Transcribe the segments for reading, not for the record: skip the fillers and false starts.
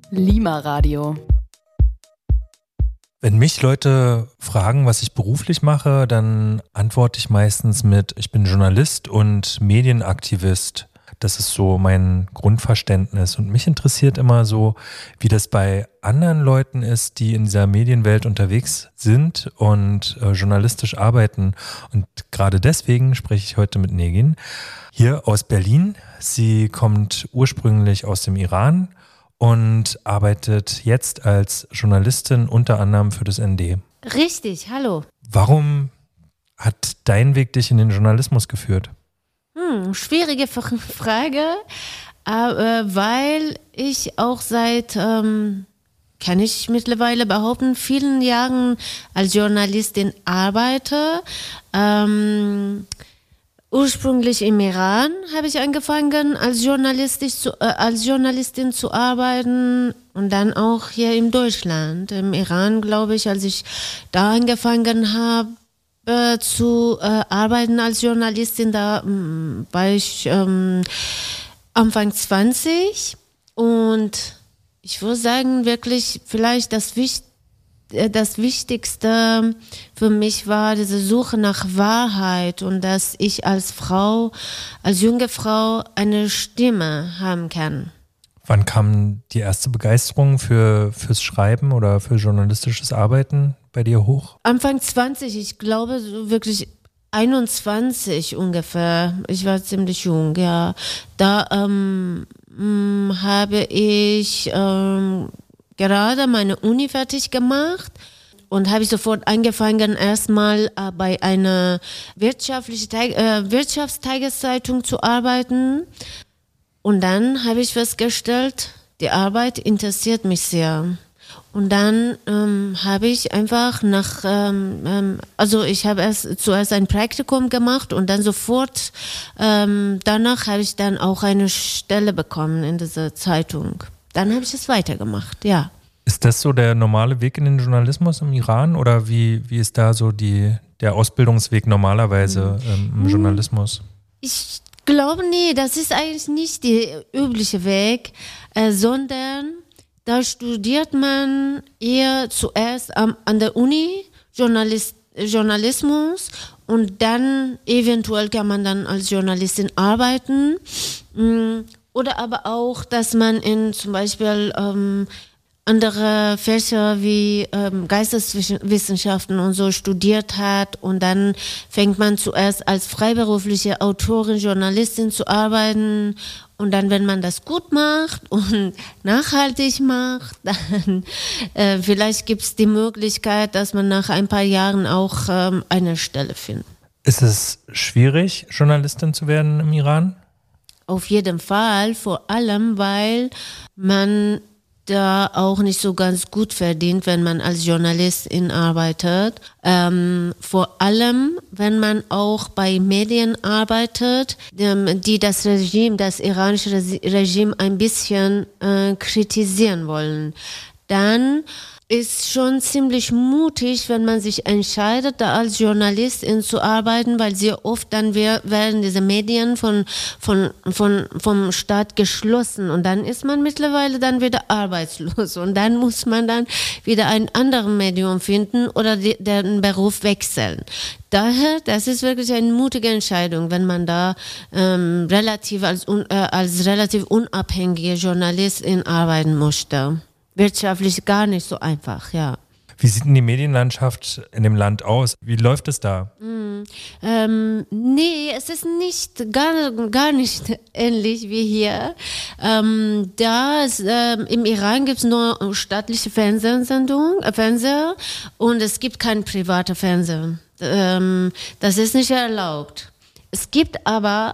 Lima Radio. Wenn mich Leute fragen, was ich beruflich mache, dann antworte ich meistens mit: Ich bin Journalist und Medienaktivist. Das ist so mein Grundverständnis. Und mich interessiert immer so, wie das bei anderen Leuten ist, die in dieser Medienwelt unterwegs sind und journalistisch arbeiten. Und gerade deswegen spreche ich heute mit Negin hier aus Berlin. Sie kommt ursprünglich aus dem Iran und arbeitet jetzt als Journalistin unter anderem für das ND. Richtig, hallo. Warum hat dein Weg dich in den Journalismus geführt? Schwierige Frage, weil ich auch seit, kann ich mittlerweile behaupten, vielen Jahren als Journalistin arbeite. Ursprünglich im Iran habe ich angefangen, als Journalistin zu arbeiten und dann auch hier in Deutschland. Im Iran, glaube ich, als ich da angefangen habe zu arbeiten als Journalistin, da war ich Anfang 20 und ich würde sagen, wirklich vielleicht das Wichtigste für mich war diese Suche nach Wahrheit und dass ich als Frau, als junge Frau eine Stimme haben kann. Wann kam die erste Begeisterung fürs Schreiben oder für journalistisches Arbeiten bei dir hoch? Anfang 20, ich glaube so wirklich 21 ungefähr. Ich war ziemlich jung, ja. Da habe ich gerade meine Uni fertig gemacht und habe ich sofort angefangen, erstmal bei einer Wirtschaftstageszeitung zu arbeiten. Und dann habe ich festgestellt, die Arbeit interessiert mich sehr. Und dann habe ich einfach ich habe zuerst ein Praktikum gemacht und dann sofort danach habe ich dann auch eine Stelle bekommen in dieser Zeitung. Dann habe ich es weitergemacht, ja. Ist das so der normale Weg in den Journalismus im Iran oder wie ist da so der Ausbildungsweg normalerweise im Journalismus? Ich glaube, nee, das ist eigentlich nicht der übliche Weg, sondern da studiert man eher zuerst an der Uni Journalismus und dann eventuell kann man dann als Journalistin arbeiten. Oder aber auch, dass man in zum Beispiel andere Fächer wie Geisteswissenschaften und so studiert hat und dann fängt man zuerst als freiberufliche Autorin, Journalistin zu arbeiten und dann, wenn man das gut macht und nachhaltig macht, dann vielleicht gibt es die Möglichkeit, dass man nach ein paar Jahren auch eine Stelle findet. Ist es schwierig, Journalistin zu werden im Iran? Auf jeden Fall, vor allem, weil man da auch nicht so ganz gut verdient, wenn man als Journalistin arbeitet. Vor allem, wenn man auch bei Medien arbeitet, die das iranische Regime ein bisschen kritisieren wollen. Dann ist schon ziemlich mutig, wenn man sich entscheidet, da als Journalistin zu arbeiten, weil sehr oft dann werden diese Medien vom Staat geschlossen und dann ist man mittlerweile dann wieder arbeitslos und dann muss man dann wieder ein anderes Medium finden oder den Beruf wechseln. Daher, das ist wirklich eine mutige Entscheidung, wenn man da als relativ unabhängige Journalistin arbeiten möchte. Wirtschaftlich gar nicht so einfach, ja. Wie sieht denn die Medienlandschaft in dem Land aus? Wie läuft es da? Nee, es ist gar nicht ähnlich wie hier. Im Iran gibt es nur staatliche Fernseher und es gibt kein privater Fernseher. Das ist nicht erlaubt. Es gibt aber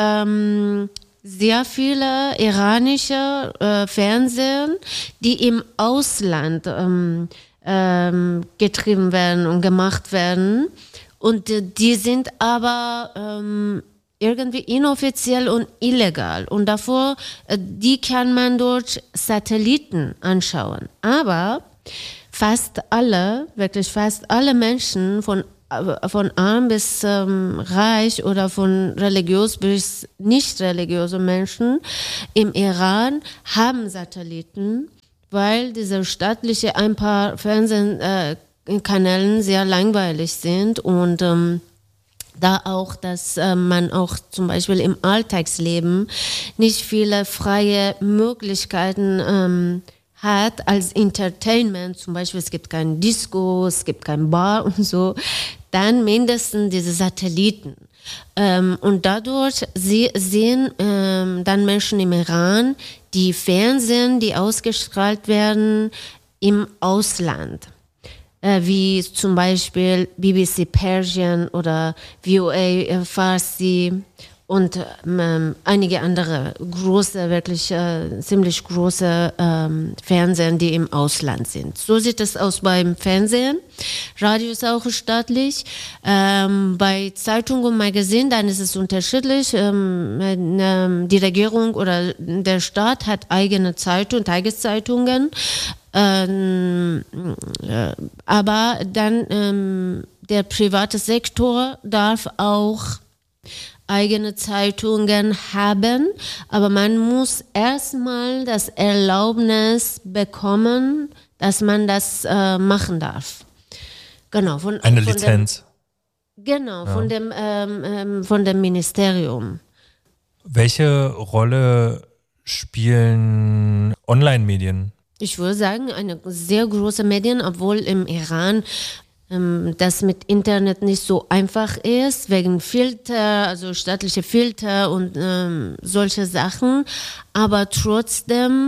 sehr viele iranische Fernsehen, die im Ausland getrieben werden und gemacht werden. Und die sind aber irgendwie inoffiziell und illegal. Und davor, die kann man durch Satelliten anschauen. Aber wirklich fast alle Menschen von arm bis reich oder von religiös bis nicht religiöse Menschen im Iran haben Satelliten, weil diese staatliche ein paar Fernsehkanälen sehr langweilig sind und da auch, dass man auch zum Beispiel im Alltagsleben nicht viele freie Möglichkeiten hat als Entertainment, zum Beispiel es gibt kein Disco, es gibt kein Bar und so, dann mindestens diese Satelliten. Und dadurch sehen dann Menschen im Iran die Fernsehen, die ausgestrahlt werden im Ausland. Wie zum Beispiel BBC Persian oder VOA Farsi und einige andere große, wirklich ziemlich große Fernsehen, die im Ausland sind. So sieht es aus beim Fernsehen. Radio ist auch staatlich. Bei Zeitung und Magazin, dann ist es unterschiedlich. Die Regierung oder der Staat hat eigene Tageszeitungen. Aber dann der private Sektor darf auch eigene Zeitungen haben, aber man muss erstmal das Erlaubnis bekommen, dass man das machen darf. Genau. Eine Lizenz. Von dem Ministerium. Welche Rolle spielen Online-Medien? Ich würde sagen, eine sehr große Medien, obwohl im Iran das mit Internet nicht so einfach ist, wegen Filter, also staatliche Filter und solche Sachen. Aber trotzdem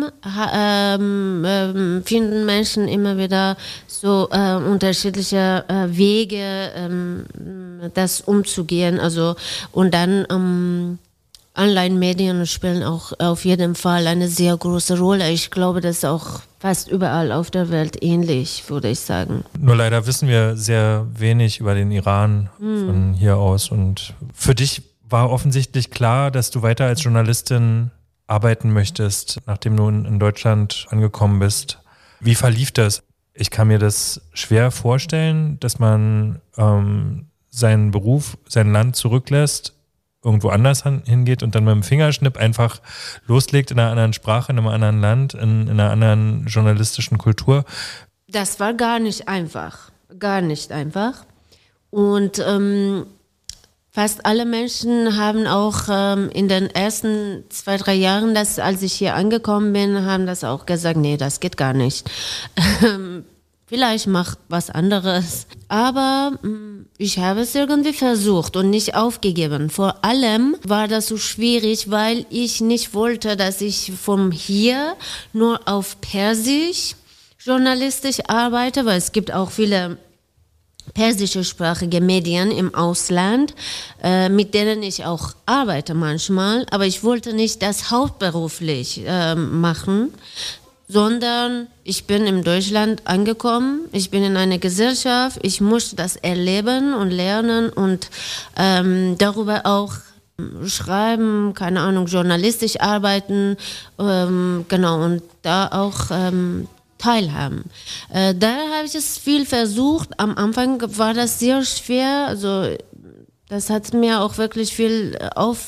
finden Menschen immer wieder so unterschiedliche Wege, das umzugehen. Also und dann Online-Medien spielen auch auf jeden Fall eine sehr große Rolle. Ich glaube, das ist auch fast überall auf der Welt ähnlich, würde ich sagen. Nur leider wissen wir sehr wenig über den Iran von hier aus. Und für dich war offensichtlich klar, dass du weiter als Journalistin arbeiten möchtest, nachdem du in Deutschland angekommen bist. Wie verlief das? Ich kann mir das schwer vorstellen, dass man seinen Beruf, sein Land zurücklässt, irgendwo anders hingeht und dann mit dem Fingerschnipp einfach loslegt in einer anderen Sprache, in einem anderen Land, in einer anderen journalistischen Kultur. Das war gar nicht einfach. Gar nicht einfach. Und fast alle Menschen haben auch in den ersten 2-3 Jahren, als ich hier angekommen bin, haben das auch gesagt, nee, das geht gar nicht. Vielleicht mach was anderes. Aber ich habe es irgendwie versucht und nicht aufgegeben. Vor allem war das so schwierig, weil ich nicht wollte, dass ich von hier nur auf Persisch journalistisch arbeite, weil es gibt auch viele persischsprachige Medien im Ausland, mit denen ich auch arbeite manchmal. Aber ich wollte nicht das hauptberuflich machen, sondern ich bin in Deutschland angekommen, ich bin in einer Gesellschaft, ich muss das erleben und lernen und darüber auch schreiben, keine Ahnung, journalistisch arbeiten, genau, und da auch teilhaben. Da habe ich es viel versucht, am Anfang war das sehr schwer, also das hat mir auch wirklich viel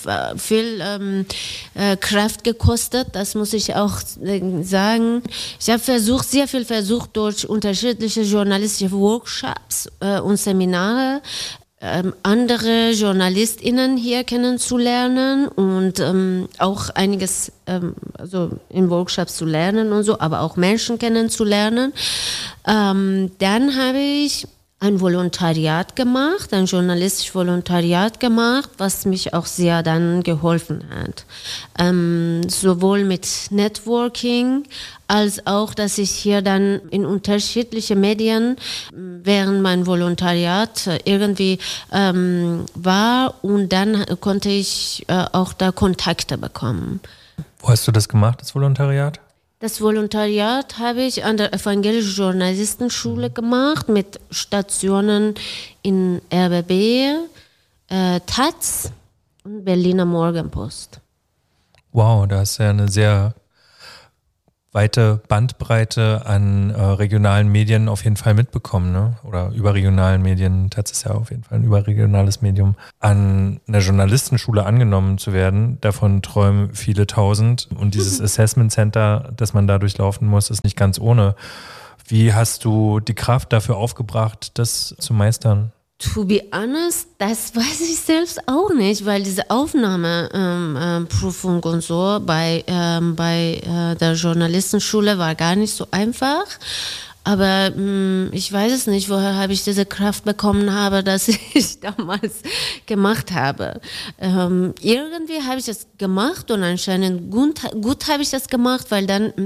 Kraft gekostet, das muss ich auch sagen. Ich habe sehr viel versucht, durch unterschiedliche journalistische Workshops und Seminare andere JournalistInnen hier kennenzulernen und auch einiges also in Workshops zu lernen und so, aber auch Menschen kennenzulernen. Dann habe ich ein Volontariat gemacht, ein journalistisches Volontariat gemacht, was mich auch sehr dann geholfen hat. Sowohl mit Networking, als auch, dass ich hier dann in unterschiedliche Medien während mein Volontariat irgendwie war und dann konnte ich auch da Kontakte bekommen. Wo hast du das gemacht, das Volontariat? Das Volontariat habe ich an der Evangelischen Journalistenschule gemacht, mit Stationen in RBB, Taz und Berliner Morgenpost. Wow, da hast du ja eine sehr weite Bandbreite an regionalen Medien auf jeden Fall mitbekommen, ne? Oder überregionalen Medien, Taz ist ja auf jeden Fall ein überregionales Medium, an einer Journalistenschule angenommen zu werden. Davon träumen viele tausend. Und dieses Assessment Center, das man da durchlaufen muss, ist nicht ganz ohne. Wie hast du die Kraft dafür aufgebracht, das zu meistern? To be honest, das weiß ich selbst auch nicht, weil diese Aufnahmeprüfung und so bei der Journalistenschule war gar nicht so einfach. Aber ich weiß es nicht, woher habe ich diese Kraft bekommen habe, dass ich damals gemacht habe. Irgendwie habe ich das gemacht und anscheinend gut habe ich das gemacht, weil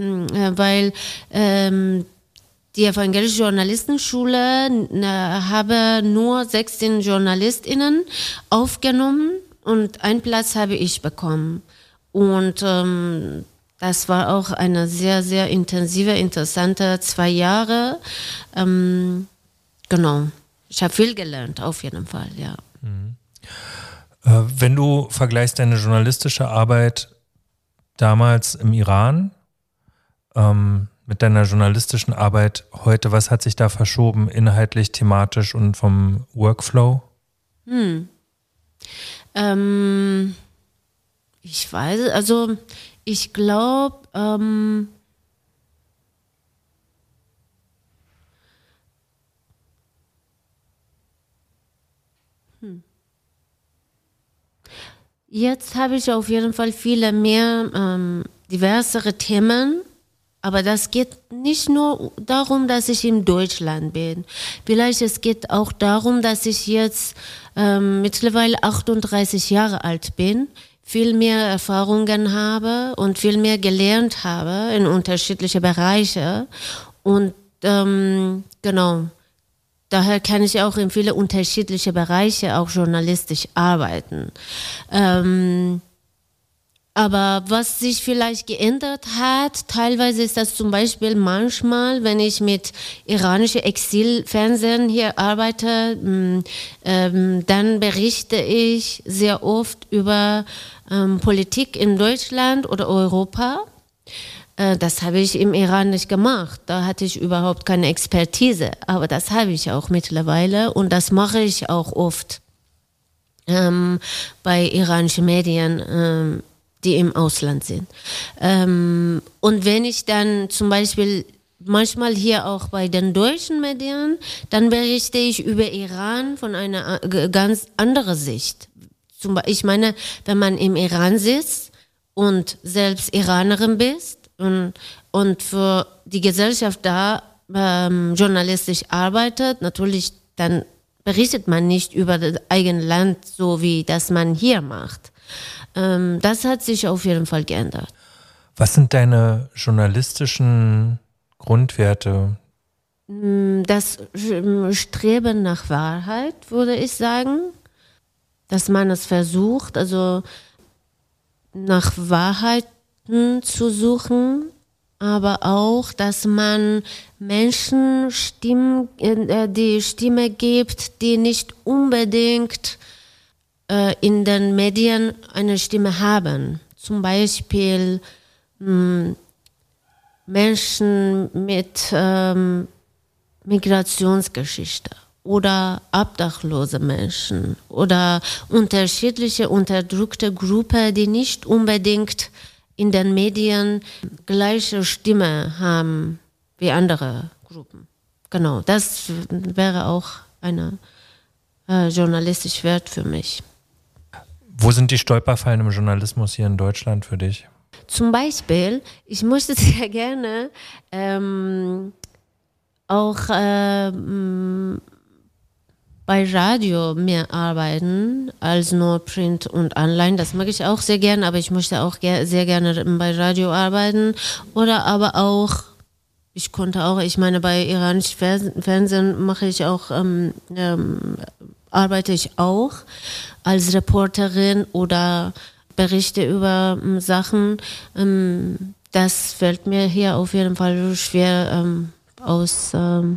die evangelische Journalistenschule habe nur 16 JournalistInnen aufgenommen und einen Platz habe ich bekommen. Und das war auch eine sehr, sehr intensive, interessante 2 Jahre. Genau. Ich habe viel gelernt, auf jeden Fall, ja. Wenn du vergleichst deine journalistische Arbeit damals im Iran, mit deiner journalistischen Arbeit heute, was hat sich da verschoben, inhaltlich, thematisch und vom Workflow? Ich weiß, also ich glaube, jetzt habe ich auf jeden Fall viele mehr diversere Themen. Aber das geht nicht nur darum, dass ich in Deutschland bin. Vielleicht es geht auch darum, dass ich jetzt mittlerweile 38 Jahre alt bin, viel mehr Erfahrungen habe und viel mehr gelernt habe in unterschiedliche Bereiche. Und genau, daher kann ich auch in viele unterschiedliche Bereiche auch journalistisch arbeiten. Aber was sich vielleicht geändert hat, teilweise ist das zum Beispiel manchmal, wenn ich mit iranischen Exilfernsehen hier arbeite, dann berichte ich sehr oft über Politik in Deutschland oder Europa. Das habe ich im Iran nicht gemacht. Da hatte ich überhaupt keine Expertise. Aber das habe ich auch mittlerweile und das mache ich auch oft bei iranischen Medien, die im Ausland sind. Und wenn ich dann zum Beispiel manchmal hier auch bei den deutschen Medien, dann berichte ich über Iran von einer ganz anderen Sicht. Ich meine, wenn man im Iran sitzt und selbst Iranerin bist und für die Gesellschaft da journalistisch arbeitet, natürlich dann berichtet man nicht über das eigene Land, so wie das man hier macht. Das hat sich auf jeden Fall geändert. Was sind deine journalistischen Grundwerte? Das Streben nach Wahrheit, würde ich sagen. Dass man es versucht, also nach Wahrheiten zu suchen, aber auch, dass man Menschen die Stimme gibt, die nicht unbedingt in den Medien eine Stimme haben. Zum Beispiel Menschen mit Migrationsgeschichte oder obdachlose Menschen oder unterschiedliche unterdrückte Gruppen, die nicht unbedingt in den Medien gleiche Stimme haben wie andere Gruppen. Genau, das wäre auch eine journalistische Wert für mich. Wo sind die Stolperfallen im Journalismus hier in Deutschland für dich? Zum Beispiel, ich möchte sehr gerne auch bei Radio mehr arbeiten als nur Print und Online. Das mag ich auch sehr gerne, aber ich möchte auch sehr gerne bei Radio arbeiten. Oder aber auch, ich meine, bei iranischem Fernsehen mache ich auch, arbeite ich auch als Reporterin oder berichte über Sachen. Das fällt mir hier auf jeden Fall schwer aus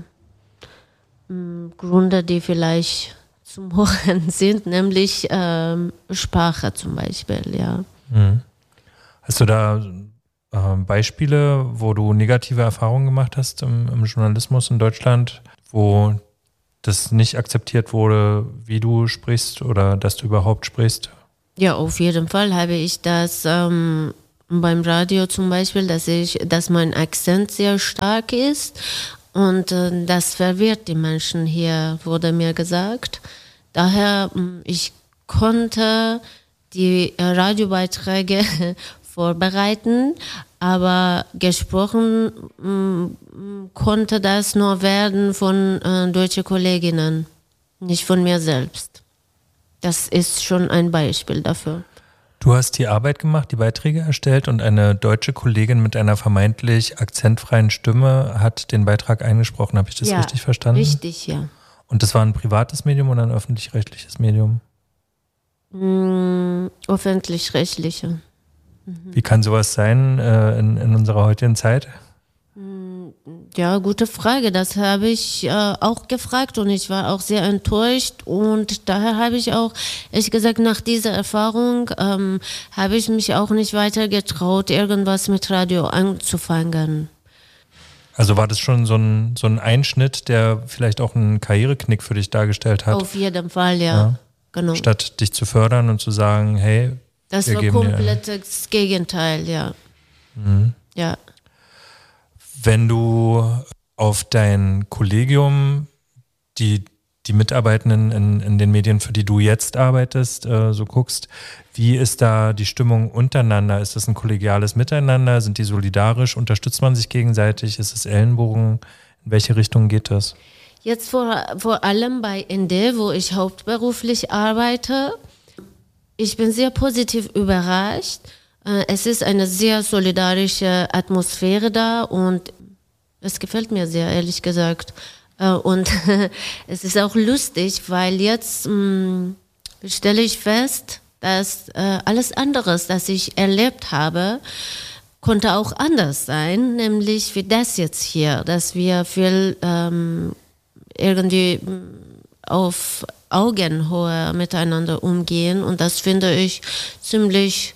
Gründe, die vielleicht zum Hören sind, nämlich Sprache zum Beispiel, ja. Hast du da Beispiele, wo du negative Erfahrungen gemacht hast im Journalismus in Deutschland, wo das nicht akzeptiert wurde, wie du sprichst oder dass du überhaupt sprichst? Ja, auf jeden Fall habe ich das beim Radio zum Beispiel, dass mein Akzent sehr stark ist und das verwirrt die Menschen hier, wurde mir gesagt. Daher, ich konnte die Radiobeiträge vorbereiten, aber gesprochen konnte das nur werden von deutschen Kolleginnen, nicht von mir selbst. Das ist schon ein Beispiel dafür. Du hast die Arbeit gemacht, die Beiträge erstellt und eine deutsche Kollegin mit einer vermeintlich akzentfreien Stimme hat den Beitrag eingesprochen. Habe ich das richtig verstanden? Richtig, ja. Und das war ein privates Medium oder ein öffentlich-rechtliches Medium? Öffentlich-rechtliche. Wie kann sowas sein in unserer heutigen Zeit? Ja, gute Frage. Das habe ich auch gefragt und ich war auch sehr enttäuscht und daher habe ich auch, ehrlich gesagt, nach dieser Erfahrung habe ich mich auch nicht weiter getraut, irgendwas mit Radio anzufangen. Also war das schon so ein Einschnitt, der vielleicht auch einen Karriereknick für dich dargestellt hat? Auf jeden Fall, ja. Genau. Statt dich zu fördern und zu sagen, hey, das war komplett das Gegenteil, ja. Mhm. Ja. Wenn du auf dein Kollegium, die Mitarbeitenden in den Medien, für die du jetzt arbeitest, so guckst, wie ist da die Stimmung untereinander? Ist das ein kollegiales Miteinander? Sind die solidarisch? Unterstützt man sich gegenseitig? Ist es Ellenbogen? In welche Richtung geht das? Jetzt vor allem bei ND, wo ich hauptberuflich arbeite, ich bin sehr positiv überrascht. Es ist eine sehr solidarische Atmosphäre da und es gefällt mir sehr, ehrlich gesagt. Und es ist auch lustig, weil jetzt stelle ich fest, dass alles anderes, das ich erlebt habe, konnte auch anders sein, nämlich wie das jetzt hier, dass wir viel irgendwie auf Augenhöhe miteinander umgehen und das finde ich ziemlich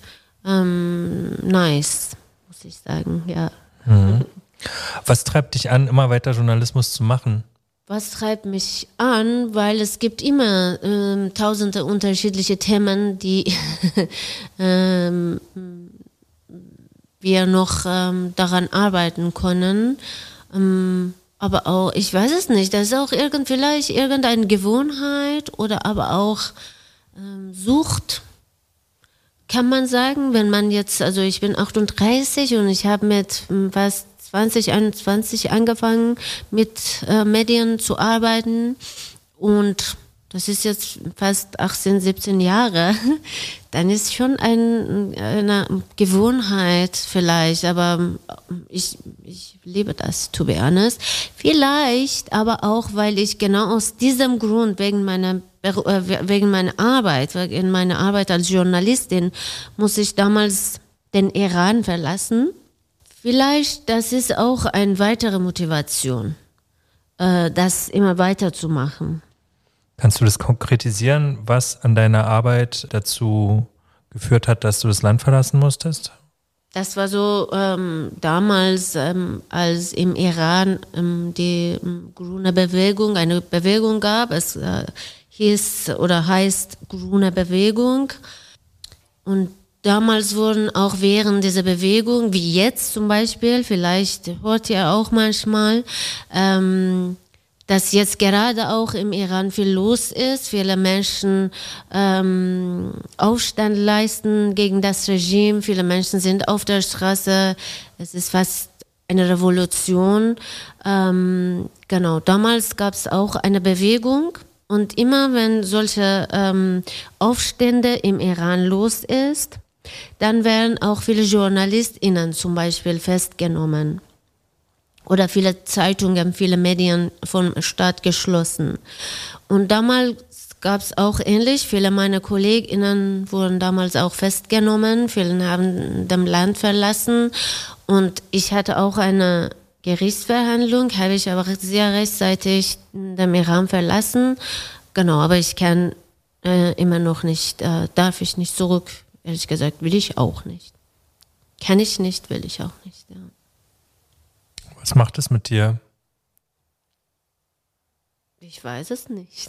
nice, muss ich sagen, ja. Mhm. Was treibt dich an, immer weiter Journalismus zu machen? Was treibt mich an? Weil es gibt immer tausende unterschiedliche Themen, die wir noch daran arbeiten können. Aber auch, ich weiß es nicht, das ist auch vielleicht irgendeine Gewohnheit oder aber auch Sucht, kann man sagen, wenn man jetzt, also ich bin 38 und ich habe mit fast 2021 angefangen mit Medien zu arbeiten und das ist jetzt fast 18, 17 Jahre, dann ist schon eine Gewohnheit vielleicht, aber ich liebe das, to be honest. Vielleicht aber auch, weil ich genau aus diesem Grund, wegen meiner Arbeit als Journalistin, muss ich damals den Iran verlassen. Vielleicht, das ist auch eine weitere Motivation, das immer weiterzumachen. Kannst du das konkretisieren, was an deiner Arbeit dazu geführt hat, dass du das Land verlassen musstest? Das war so damals, als im Iran die grüne Bewegung, eine Bewegung gab. Es hieß oder heißt grüne Bewegung. Und damals wurden auch während dieser Bewegung, wie jetzt zum Beispiel, vielleicht hört ihr auch manchmal, dass jetzt gerade auch im Iran viel los ist. Viele Menschen Aufstand leisten gegen das Regime. Viele Menschen sind auf der Straße. Es ist fast eine Revolution. Genau, damals gab es auch eine Bewegung. Und immer wenn solche Aufstände im Iran los ist, dann werden auch viele JournalistInnen zum Beispiel festgenommen. Oder viele Zeitungen, viele Medien vom Staat geschlossen. Und damals gab es auch ähnlich. Viele meiner KollegInnen wurden damals auch festgenommen. Viele haben das Land verlassen. Und ich hatte auch eine Gerichtsverhandlung, habe ich aber sehr rechtzeitig den Iran verlassen. Genau, aber ich kann immer noch nicht, darf ich nicht zurück. Ehrlich gesagt, will ich auch nicht. Kann ich nicht, will ich auch nicht. Ja. Was macht es mit dir? Ich weiß es nicht.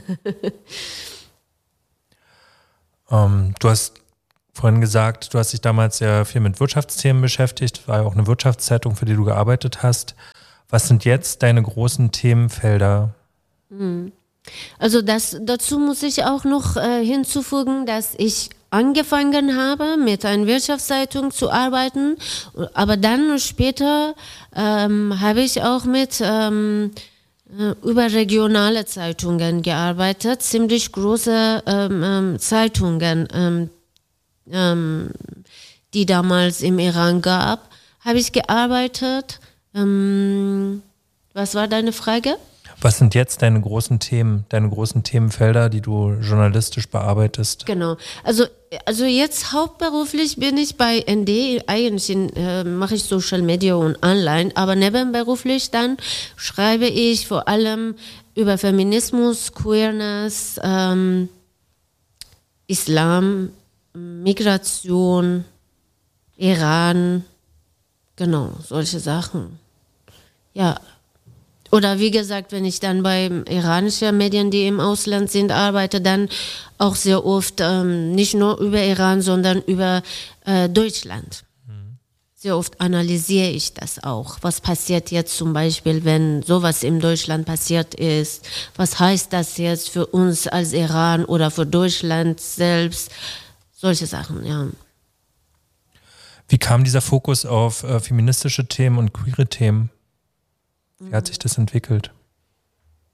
Du hast vorhin gesagt, du hast dich damals sehr viel mit Wirtschaftsthemen beschäftigt, war ja auch eine Wirtschaftszeitung, für die du gearbeitet hast. Was sind jetzt deine großen Themenfelder? Also dazu muss ich auch noch hinzufügen, dass ich angefangen habe, mit einer Wirtschaftszeitung zu arbeiten, aber dann später habe ich auch mit überregionale Zeitungen gearbeitet, ziemlich große Zeitungen, die damals im Iran gab, habe ich gearbeitet. Was war deine Frage? Was sind jetzt deine großen Themen, deine großen Themenfelder, die du journalistisch bearbeitest? Genau. Also jetzt hauptberuflich bin ich bei ND. Eigentlich mache ich Social Media und Online, aber nebenberuflich dann schreibe ich vor allem über Feminismus, Queerness, Islam, Migration, Iran, genau, solche Sachen. Ja. Oder wie gesagt, wenn ich dann bei iranischen Medien, die im Ausland sind, arbeite, dann auch sehr oft nicht nur über Iran, sondern über Deutschland. Sehr oft analysiere ich das auch. Was passiert jetzt zum Beispiel, wenn sowas in Deutschland passiert ist? Was heißt das jetzt für uns als Iran oder für Deutschland selbst? Solche Sachen, ja. Wie kam dieser Fokus auf feministische Themen und queere Themen? Wie hat sich das entwickelt?